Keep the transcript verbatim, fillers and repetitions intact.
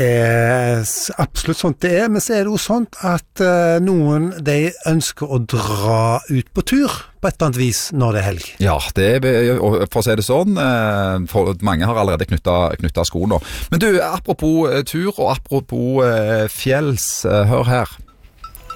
Eh, absolutt sånt det er, men så er det jo sånn at eh, noen de ønsker å dra ut på tur på et eller annet vis når det er helg. Ja, det er, og for å si det sånn, eh, for mange har allerede knyttet, knyttet sko nå. Men du, apropos eh, tur og apropos eh, fjells, eh, hør her.